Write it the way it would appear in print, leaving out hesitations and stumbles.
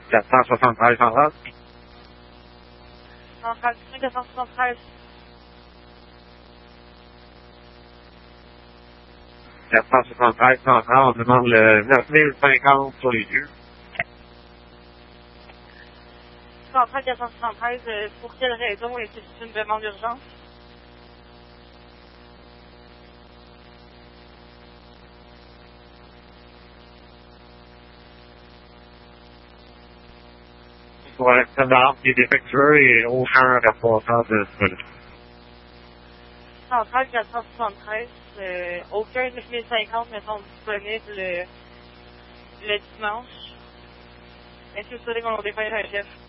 473 centrale. Centrale 473. 473 centrale, on demande le 9050 sur les yeux. Centrale 473, pour quelle raison et c'est une demande d'urgence? Pour un standard qui est défectueux et aucun responsable de ce. Centrale 473, aucun 9050 ne sont disponibles le dimanche. Est-ce que vous souhaitez qu'on leur dépanne un chef?